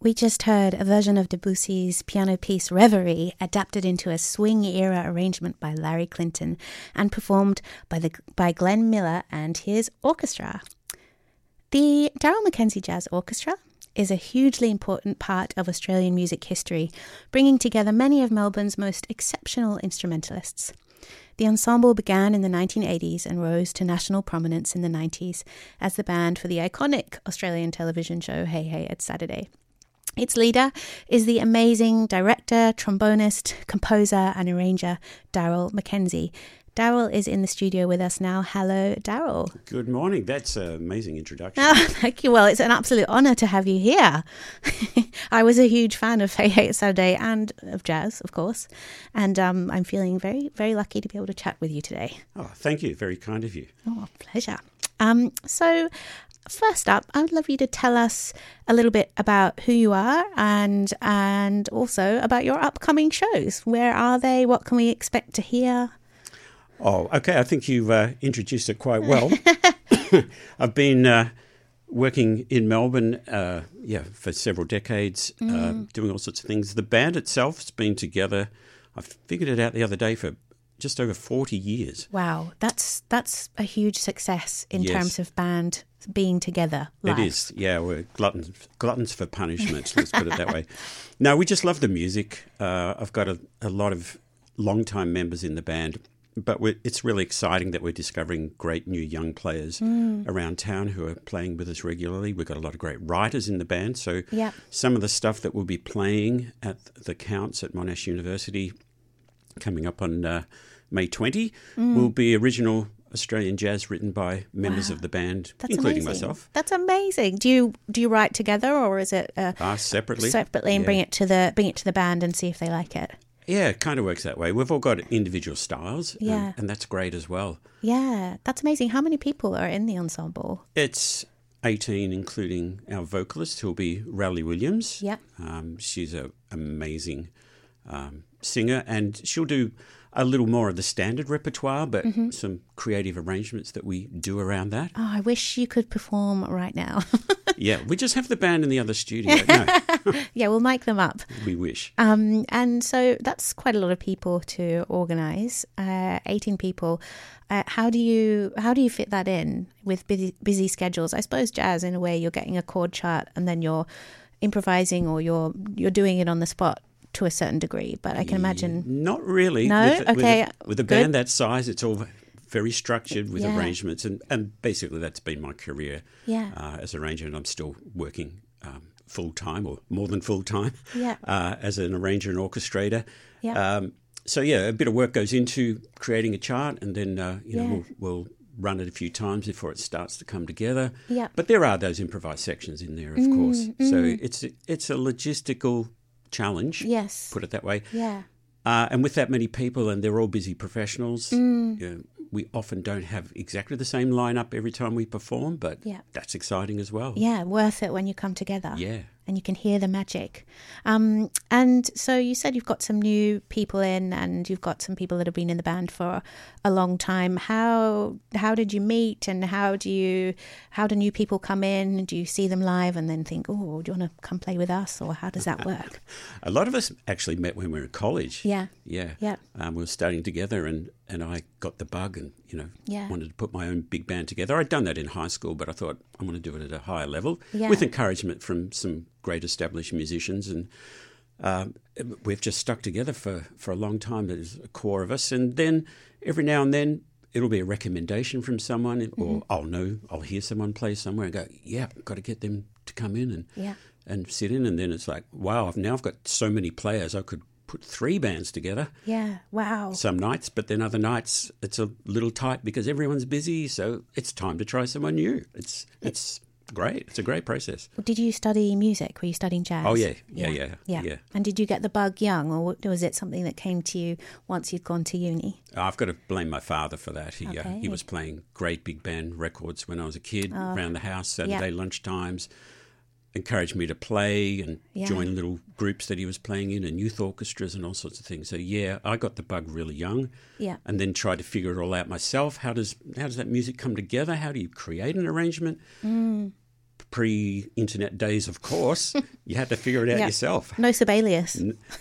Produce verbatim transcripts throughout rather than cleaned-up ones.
We just heard a version of Debussy's piano piece Reverie adapted into a swing-era arrangement by Larry Clinton and performed by the by Glenn Miller and his orchestra. The Daryl Mackenzie Jazz Orchestra is a hugely important part of Australian music history, bringing together many of Melbourne's most exceptional instrumentalists. The ensemble began in the nineteen eighties and rose to national prominence in the nineties as the band for the iconic Australian television show Hey Hey It's Saturday. Its leader is the amazing director, trombonist, composer and arranger Daryl Mackenzie. Daryl is in the studio with us now. Hello, Daryl. Good morning. That's an amazing introduction. Oh, thank you. Well, it's an absolute honour to have you here. I was a huge fan of Hey Hey It's Saturday and of jazz, of course. And um, I'm feeling very, very lucky to be able to chat with you today. Oh, thank you. Very kind of you. Oh, pleasure. Um, so... First up, I would love you to tell us a little bit about who you are and and also about your upcoming shows. Where are they? What can we expect to hear? Oh, okay. I think you've uh, introduced it quite well. I've been uh, working in Melbourne, uh, yeah, for several decades, mm. uh, doing all sorts of things. The band itself has been together. I figured it out the other day for just over forty years. Wow, that's that's a huge success in yes. terms of band being together live. It is, yeah. We're gluttons, gluttons for punishment, let's put it that way. No, we just love the music. Uh, I've got a, a lot of long-time members in the band, but we're, it's really exciting that we're discovering great new young players mm. around town who are playing with us regularly. We've got a lot of great writers in the band, so yep. some of the stuff that we'll be playing at the Counts at Monash University coming up on uh, May twentieth mm. will be original Australian jazz written by members wow. of the band, That's including amazing. myself. That's amazing. Do you do you write together or is it uh, uh, separately? Separately, and yeah. bring it to the bring it to the band and see if they like it. Yeah, it kind of works that way. We've all got individual styles, yeah. and, and that's great as well. Yeah, that's amazing. How many people are in the ensemble? It's eighteen, including our vocalist, who'll be Rowley Williams. Yeah, um, she's an amazing um, singer, and she'll do a little more of the standard repertoire, but mm-hmm. some creative arrangements that we do around that. Oh, I wish you could perform right now. Yeah, we just have the band in the other studio. No. Yeah, we'll make them up. We wish. Um, and so that's quite a lot of people to organise. Uh, eighteen people. Uh, how do you how do you fit that in with busy busy schedules? I suppose jazz, in a way, you're getting a chord chart and then you're improvising or you're you're doing it on the spot to a certain degree. But I can imagine not really. No, with, okay, with, with a good. band that size, it's all very structured with yeah. arrangements, and, and basically that's been my career yeah. uh, as arranger, and I'm still working um, full time or more than full time yeah. uh, as an arranger and orchestrator. Yeah. Um, so yeah, a bit of work goes into creating a chart, and then uh, you yeah. know we'll, we'll run it a few times before it starts to come together. Yeah. But there are those improvised sections in there, of mm, course. Mm. So it's it's a logistical challenge. Yes. Put it that way. Yeah. Uh, and with that many people, and they're all busy professionals, mm. you know, we often don't have exactly the same lineup every time we perform, but yeah. that's exciting as well. Yeah, worth it when you come together. Yeah. And you can hear the magic. Um, and so you said you've got some new people in and you've got some people that have been in the band for a long time. How how did you meet and how do you how do new people come in? Do you see them live and then think, oh, do you want to come play with us? Or how does that work? A lot of us actually met when we were in college. Yeah. Yeah. Yeah. Um, we were studying together and, and I got the bug and, you know, yeah. wanted to put my own big band together. I'd done that in high school, but I thought I want to do it at a higher level yeah. with encouragement from some great established musicians, and um, we've just stuck together for, for a long time. There's a core of us, and then every now and then it'll be a recommendation from someone, mm-hmm. or I'll know, I'll hear someone play somewhere and go, yeah, I've got to get them to come in and yeah. and sit in, and then it's like, wow, I've, now I've got so many players, I could put three bands together. Yeah, wow. Some nights, but then other nights it's a little tight because everyone's busy, so it's time to try someone new. It's it's great. It's a great process. Did you study music? Were you studying jazz? Oh, yeah. Yeah, yeah, yeah. yeah. And did you get the bug young, or was it something that came to you once you'd gone to uni? I've got to blame my father for that. He okay. uh, he was playing great big band records when I was a kid oh. around the house, Saturday yeah. lunchtimes, encouraged me to play and yeah. join little groups that he was playing in and youth orchestras and all sorts of things. So, yeah, I got the bug really young yeah. and then tried to figure it all out myself. How does how does that music come together? How do you create an arrangement? Mm. pre-internet days, of course, you had to figure it out Yeah. yourself. No Sibelius.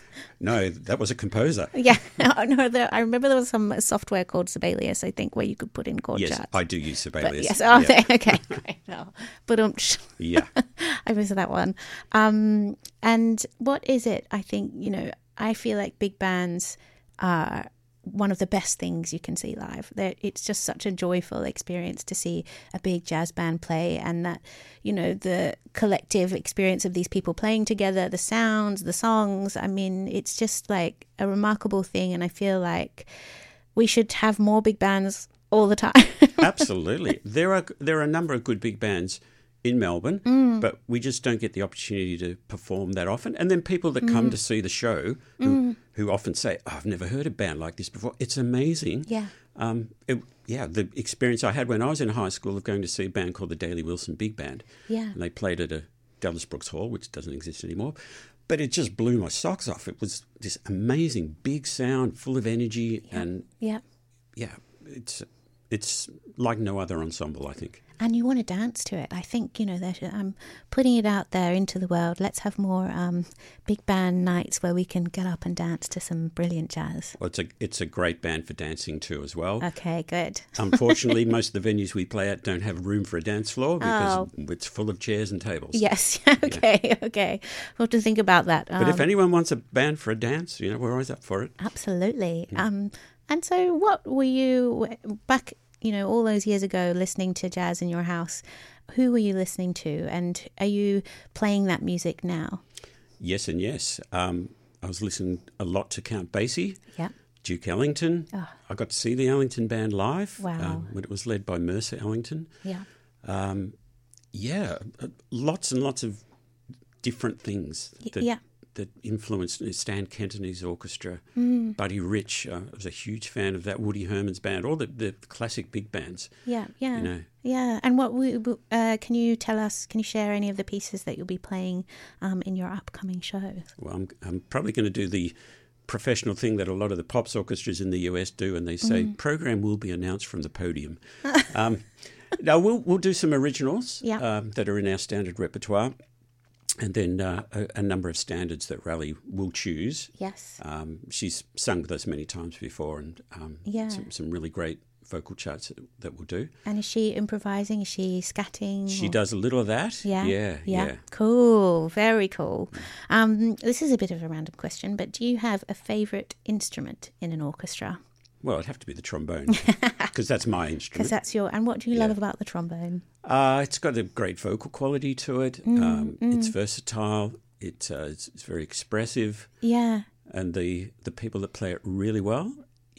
No, that was a composer. Yeah, no, there, I remember there was some software called Sibelius, I think, where you could put in chord Yes, charts. I do use But Sibelius. yes, oh, yeah. okay, right. No. But um, Yeah. I missed that one. Um, and what is it? I think, you know, I feel like big bands are one of the best things you can see live. They're, it's just such a joyful experience to see a big jazz band play, and that, you know, the collective experience of these people playing together, the sounds, the songs. I mean, it's just like a remarkable thing, and I feel like we should have more big bands all the time. Absolutely. There are there are a number of good big bands in Melbourne, Mm. but we just don't get the opportunity to perform that often. And then people that come Mm. to see the show who, who often say, oh, I've never heard a band like this before. It's amazing. Yeah. Um, it, yeah, the experience I had when I was in high school of going to see a band called the Daley Wilson Big Band. Yeah. And they played at a Dallas Brooks Hall, which doesn't exist anymore. But it just blew my socks off. It was this amazing big sound, full of energy. And Yeah. yeah, it's it's like no other ensemble, I think. And you want to dance to it. I think, you know, that I'm putting it out there into the world. Let's have more um, big band nights where we can get up and dance to some brilliant jazz. Well, it's a it's a great band for dancing too as well. Okay, good. Unfortunately, most of the venues we play at don't have room for a dance floor because Oh. it's full of chairs and tables. Yes, okay, okay. We'll have to think about that. But Um, if anyone wants a band for a dance, you know, we're always up for it. Absolutely. Um, and so what were you, back, you know, all those years ago, listening to jazz in your house? Who were you listening to? And are you playing that music now? Yes and yes. Um, I was listening a lot to Count Basie, Yeah. Duke Ellington. Oh. I got to see the Ellington Band live Wow. um, when it was led by Mercer Ellington. Yeah. Um, yeah, uh, lots and lots of different things Y- that, yeah. that influenced uh, Stan Kenton's orchestra. Mm. Buddy Rich, uh, I was a huge fan of that. Woody Herman's band, all the, the classic big bands. Yeah, yeah, You know. yeah. And what we, uh, can you tell us? Can you share any of the pieces that you'll be playing um, in your upcoming show? Well, I'm, I'm probably going to do the professional thing that a lot of the pops orchestras in the U S do, and they say Mm. program will be announced from the podium. um, no, we'll we'll do some originals Yeah. um, that are in our standard repertoire, and then uh, a, a number of standards that Raleigh will choose. Yes. Um, she's sung with us many times before, and um, Yeah. some, some really great vocal charts that, that we'll do. And is she improvising? Is she scatting? She or- does a little of that. Yeah, yeah, yeah. Cool, very cool. Um, this is a bit of a random question, but do you have a favourite instrument in an orchestra? Well, it'd have to be the trombone because that's my Because instrument. that's your. And what do you love Yeah. about the trombone? Uh, it's got a great vocal quality to it. Mm, um, It's versatile. It, uh, it's, it's very expressive, Yeah, and the the people that play it really well,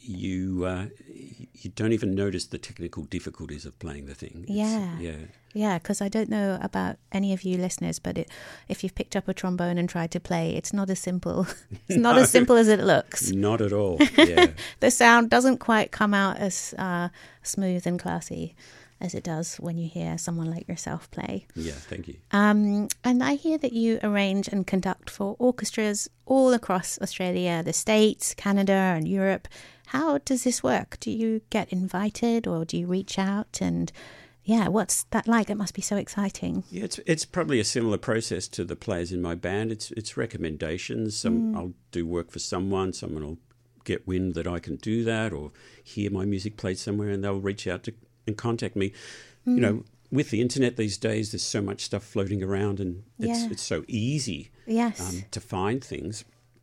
you uh, you don't even notice the technical difficulties of playing the thing. It's- Yeah. yeah. yeah. Because I don't know about any of you listeners, but it, if you've picked up a trombone and tried to play, it's not as simple. It's not No. as simple as it looks. Not at all. Yeah, The sound doesn't quite come out as uh, smooth and classy as it does when you hear someone like yourself play. yeah. Thank you. Um, and I hear that you arrange and conduct for orchestras all across Australia, the States, Canada, and Europe. How does this work? Do you get invited, or do you reach out? And yeah, what's that like? It must be so exciting. Yeah, it's it's probably a similar process to the players in my band. It's it's recommendations. Some I'll do work for someone. Someone will get wind that I can do that, or hear my music played somewhere, and they'll reach out to and contact me. You know, with the internet these days, there's so much stuff floating around, and it's Yeah. it's so easy Yes. um, to find things.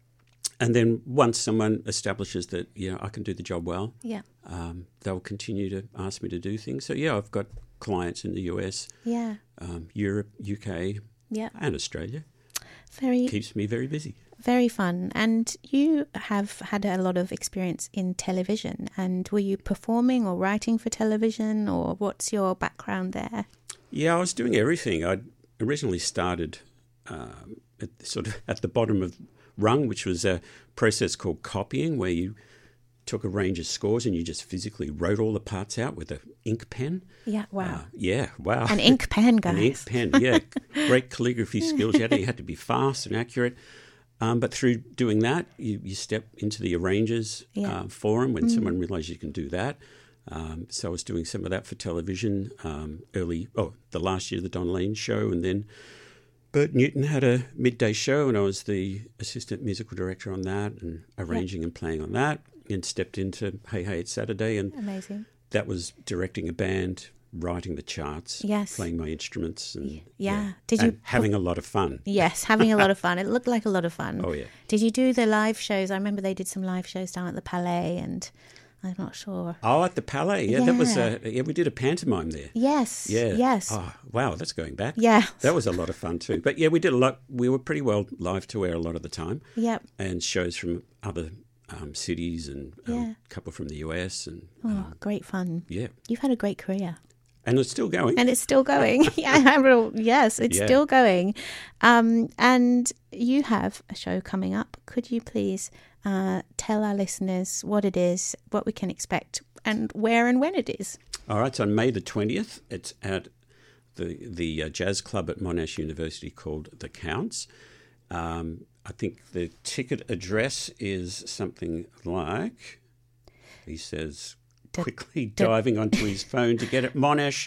And then once someone establishes that, you know, I can do the job well, yeah. um, they'll continue to ask me to do things. So yeah, I've got clients in the U S, Yeah. um, Europe, U K, Yeah. and Australia. Very, Keeps me very busy. very fun. And you have had a lot of experience in television. And were you performing or writing for television, or what's your background there? Yeah, I was doing everything. I originally started um, at sort of at the bottom of rung, which was a process called copying, where you took a range of scores and you just physically wrote all the parts out with an ink pen. Yeah. Wow. Uh, yeah, wow. An ink pen, guys. An ink pen, yeah. Great calligraphy skills. You had to, you had to be fast and accurate. Um, but through doing that, you, you step into the arrangers Yeah. uh, forum when someone realizes you can do that. Um, so I was doing some of that for television um, early, oh, the last year of the Don Lean show. And then Bert Newton had a midday show, and I was the assistant musical director on that and arranging yep. and playing on that, and stepped into Hey Hey It's Saturday. And amazing. That was directing a band, writing the charts, yes. playing my instruments. And, yeah. yeah. Did and you having a lot of fun. Yes, having a lot of fun. It looked like a lot of fun. Oh, yeah. Did you do the live shows? I remember they did some live shows down at the Palais, and I'm not sure. Oh, at the Palais. Yeah, yeah. that was a, yeah, we did a pantomime there. Yes. Yeah. Yes. Oh, wow, that's going back. Yeah. That was a lot of fun too. But yeah, we did a lot. We were pretty well live to air a lot of the time. Yep. And shows from other um, cities and um, yeah. a couple from the U S. And oh, um, great fun. Yeah. You've had a great career. And it's still going. And it's still going. yeah, yes, it's yeah. still going. Um, and you have a show coming up. Could you please uh, tell our listeners what it is, what we can expect, and where and when it is? All right. So on May the twentieth, it's at the the uh, jazz club at Monash University called The Counts. Um, I think the ticket address is something like, he says, quickly diving onto his phone to get it,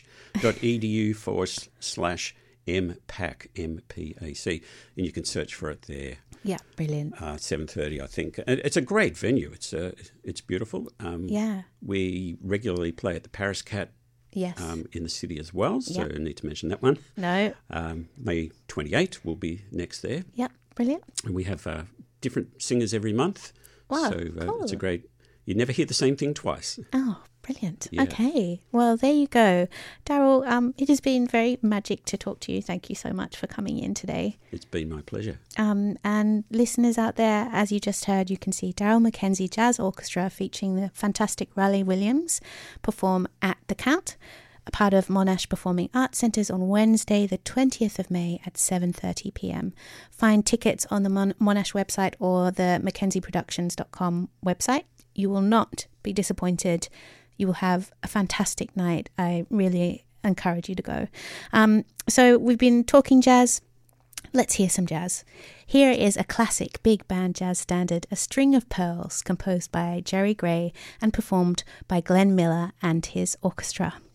monash.edu forward slash MPAC, M P A C, and you can search for it there. Yeah, brilliant. Uh, seven thirty, I think. And it's a great venue. It's uh, it's beautiful. Um, yeah. We regularly play at the Paris Cat yes. um, in the city as well, so yep. I need to mention that one. No. Um, May twenty-eighth will be next there. Yep, brilliant. And we have uh, different singers every month. Wow, so uh, cool. It's a great... You never hear the same thing twice. Oh, brilliant. Yeah. Okay. Well, there you go. Daryl, um, it has been very magic to talk to you. Thank you so much for coming in today. It's been my pleasure. Um, and listeners out there, as you just heard, you can see Daryl Mackenzie Jazz Orchestra featuring the fantastic Raleigh Williams perform at The Count, a part of Monash Performing Arts Centres on Wednesday, the twentieth of May at seven thirty p.m. Find tickets on the Mon- Monash website or the mackenzie productions dot com website. You will not be disappointed. You will have a fantastic night. I really encourage you to go. Um, so we've been talking jazz. Let's hear some jazz. Here is a classic big band jazz standard, A String of Pearls, composed by Jerry Gray and performed by Glenn Miller and his orchestra.